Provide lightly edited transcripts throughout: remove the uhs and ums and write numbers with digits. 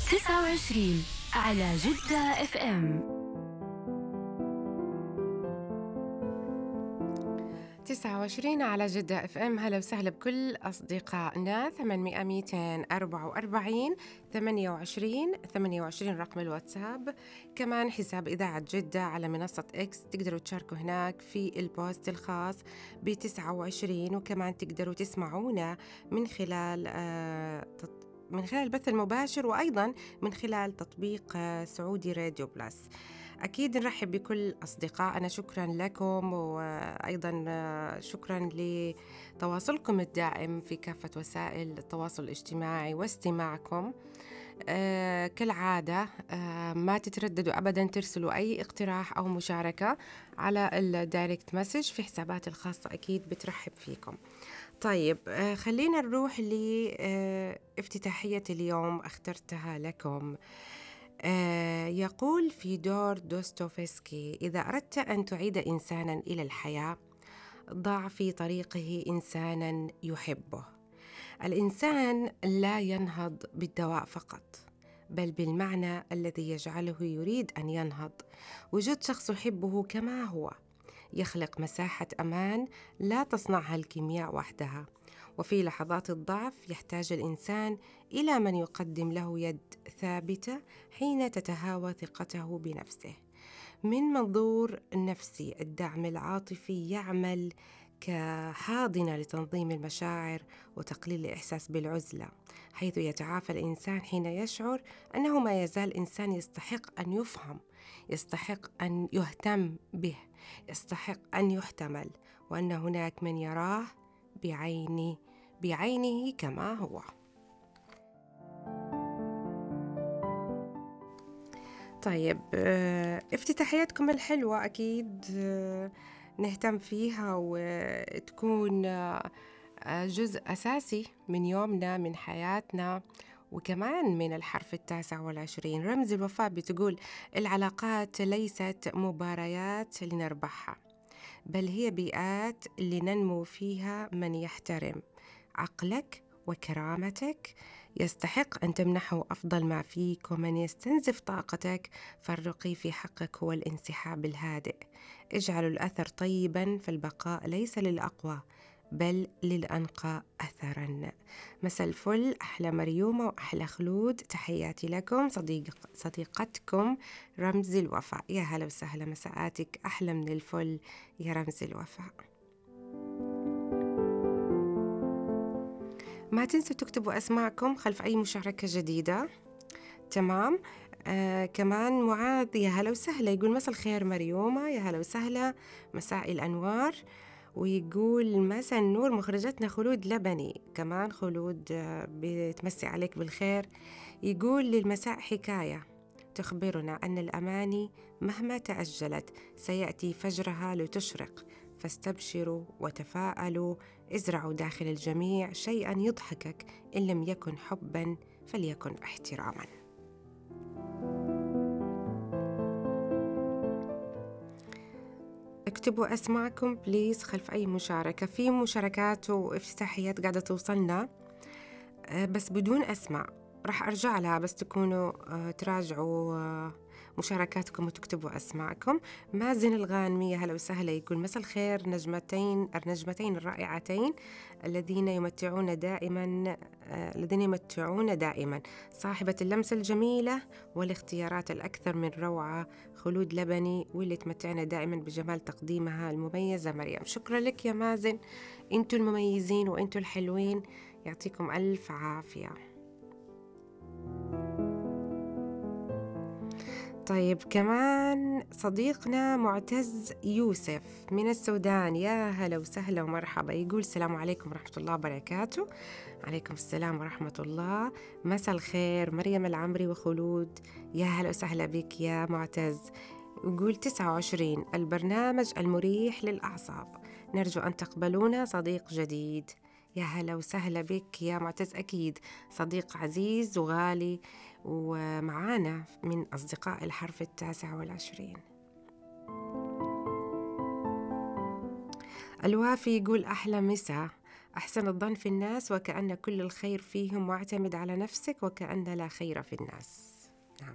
29 على جدة اف ام. 29 على جدة اف ام. هلا وسهلا بكل أصدقائنا. 800 244 28 رقم الواتساب. كمان حساب إذاعة جدة على منصة إكس، تقدروا تشاركوا هناك في البوست الخاص ب 29. وكمان تقدروا تسمعونا من خلال البث المباشر، وأيضا من خلال تطبيق سعودي راديو بلس. أكيد نرحب بكل أصدقائنا، شكرا لكم، وأيضا شكرا لتواصلكم الدائم في كافة وسائل التواصل الاجتماعي واستماعكم. كالعادة ما تترددوا أبدا ترسلوا أي اقتراح أو مشاركة على الدايركت مسج في حسابات الخاصة، أكيد بترحب فيكم. طيب خلينا نروح لافتتاحية اليوم اخترتها لكم. يقول فيودور دوستويفسكي: إذا أردت أن تعيد إنسانا إلى الحياة، ضع في طريقه إنسانا يحبه. الإنسان لا ينهض بالدواء فقط، بل بالمعنى الذي يجعله يريد أن ينهض. وجود شخص يحبه كما هو يخلق مساحة أمان لا تصنعها الكيمياء وحدها. وفي لحظات الضعف يحتاج الإنسان إلى من يقدم له يد ثابتة حين تتهاوى ثقته بنفسه. من منظور نفسي، الدعم العاطفي يعمل كحاضنة لتنظيم المشاعر وتقليل الإحساس بالعزلة، حيث يتعافى الإنسان حين يشعر أنه ما يزال إنسان يستحق أن يفهم، يستحق أن يهتم به، يستحق أن يحتمل، وأن هناك من يراه بعينه كما هو. طيب افتتاحياتكم الحلوة أكيد نهتم فيها وتكون جزء أساسي من يومنا، من حياتنا، وكمان من الحرف 29. رمز الوفاء بتقول: العلاقات ليست مباريات لنربحها، بل هي بيئات لننمو فيها. من يحترم عقلك وكرامتك يستحق أن تمنحه أفضل ما فيك، ومن يستنزف طاقتك فالرقي في حقك هو الانسحاب الهادئ. اجعلوا الأثر طيبا، فالبقاء ليس للأقوى بل للأنقى أثرا. مساء الفل، أحلى مريومة وأحلى خلود، تحياتي لكم صديقتكم رمز الوفاء. يا هلا وسهلا، مساءاتك أحلى من الفل يا رمز الوفاء. ما تنسوا تكتبوا أسماءكم خلف أي مشاركة جديدة. تمام. كمان معاذ، يا هلا وسهلا، يقول مساء الخير مريومة، يا هلا وسهلا، مساء الأنوار. ويقول مساء النور مخرجتنا خلود لبني. كمان خلود بتمسي عليك بالخير. يقول للمساء حكاية تخبرنا أن الأماني مهما تأجلت سيأتي فجرها لتشرق، فاستبشروا وتفاءلوا، ازرعوا داخل الجميع شيئا يضحكك، إن لم يكن حبا فليكن احتراما. اكتبوا أسماءكم بليز خلف أي مشاركة. في مشاركات وافتتاحيات قاعدة توصلنا بس بدون أسماء، راح أرجع لها بس تكونوا تراجعوا مشاركاتكم وتكتبوا أسماءكم. مازن الغانمي، هلا وسهلا، يقول مساء الخير النجمتين الرائعتين الذين يمتعون دائما، صاحبة اللمسة الجميلة والاختيارات الأكثر من روعة خلود لبني، واللي تمتعنا دائما بجمال تقديمها المميزة مريم. شكرا لك يا مازن، انتوا المميزين وانتوا الحلوين، يعطيكم ألف عافية. طيب كمان صديقنا معتز يوسف من السودان، يا هلا وسهلا ومرحبا، يقول السلام عليكم ورحمة الله وبركاته. عليكم السلام ورحمة الله. مساء الخير مريم العمري وخلود، يا هلا وسهلا بك يا معتز. يقول 29 البرنامج المريح للأعصاب، نرجو أن تقبلونا صديق جديد. يا هلا وسهلا بك يا معتز، أكيد صديق عزيز وغالي ومعانا من أصدقاء الحرف 29. الوافي يقول أحلى مساء، أحسن الظن في الناس وكأن كل الخير فيهم، واعتمد على نفسك وكأن لا خير في الناس. نعم.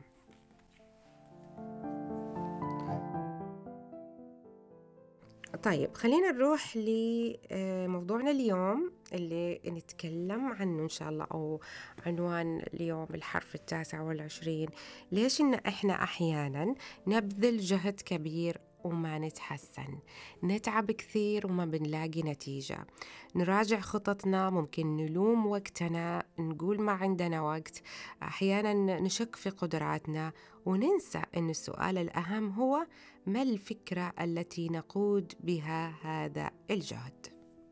طيب خلينا نروح لموضوعنا اليوم اللي نتكلم عنه إن شاء الله، أو عنوان اليوم الحرف 29. ليش إن إحنا أحيانا نبذل جهد كبير وما نتحسن، نتعب كثير وما بنلاقي نتيجة، نراجع خططنا، ممكن نلوم وقتنا، نقول ما عندنا وقت، أحيانا نشك في قدراتنا، وننسى أن السؤال الأهم هو ما الفكرة التي نقود بها هذا الجهد؟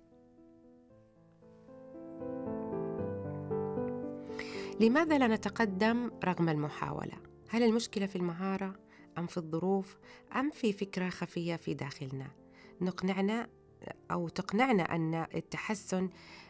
لماذا لا نتقدم رغم المحاولة؟ هل المشكلة في المهارة أم في الظروف أم في فكرة خفية في داخلنا نقنعنا أو تقنعنا أن التحسن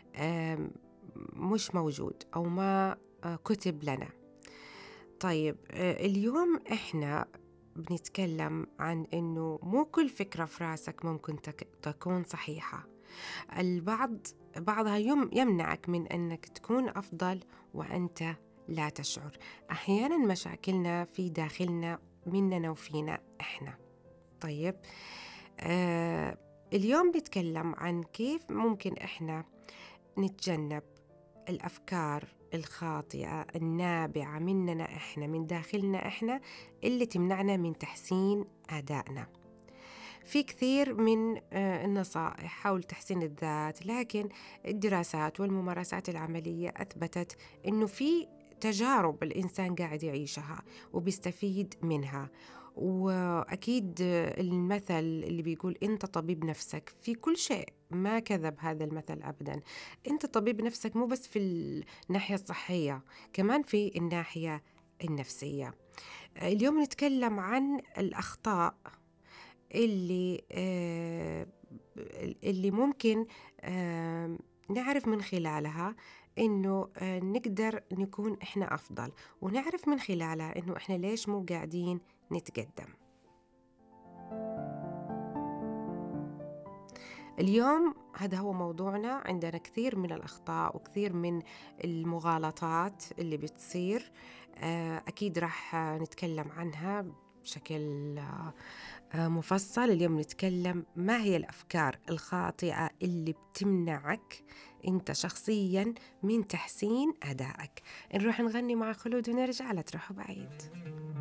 مش موجود أو ما كتب لنا؟ طيب اليوم إحنا بنتكلم عن إنه مو كل فكرة في راسك ممكن تكون صحيحة. بعضها يمنعك من أنك تكون أفضل وأنت لا تشعر. أحيانا مشاكلنا في داخلنا، مننا وفينا إحنا. طيب اليوم بنتكلم عن كيف ممكن إحنا نتجنب الأفكار الخاطئة النابعة مننا إحنا، من داخلنا إحنا، اللي تمنعنا من تحسين أدائنا. في كثير من النصائح حول تحسين الذات، لكن الدراسات والممارسات العملية أثبتت إنه في تجارب الإنسان قاعد يعيشها وبيستفيد منها. وأكيد المثل اللي بيقول أنت طبيب نفسك في كل شيء ما كذب هذا المثل أبدا. أنت طبيب نفسك مو بس في الناحية الصحية، كمان في الناحية النفسية. اليوم نتكلم عن الأخطاء اللي ممكن نعرف من خلالها إنه نقدر نكون إحنا أفضل، ونعرف من خلالها إنه إحنا ليش مو قاعدين نتقدم. اليوم هذا هو موضوعنا. عندنا كثير من الأخطاء وكثير من المغالطات اللي بتصير، أكيد راح نتكلم عنها بشكل مفصل. اليوم نتكلم ما هي الأفكار الخاطئة اللي بتمنعك أنت شخصياً من تحسين أدائك. نروح نغني مع خلود ونرجع، لا تروحوا بعيد.